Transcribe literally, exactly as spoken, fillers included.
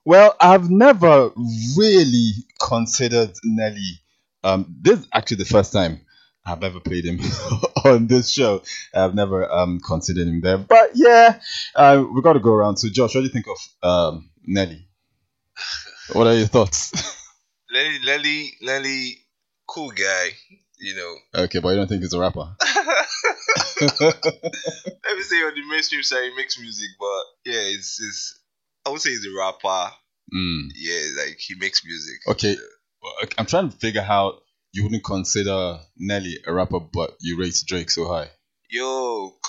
Well, I've never really considered Nelly. Um, this is actually the first time I've ever played him on this show. I've never um considered him there, but yeah, uh, we got to go around. So, Josh, what do you think of um Nelly? What are your thoughts? Lenny, Lenny, Lenny, cool guy. You know. Okay, but you don't think he's a rapper? Let me say on the mainstream side, he makes music, but yeah, it's, it's I would say he's a rapper. Mm. Yeah, like he makes music. Okay, well, I- I'm trying to figure how you wouldn't consider Nelly a rapper, but you rate Drake so high. Yo,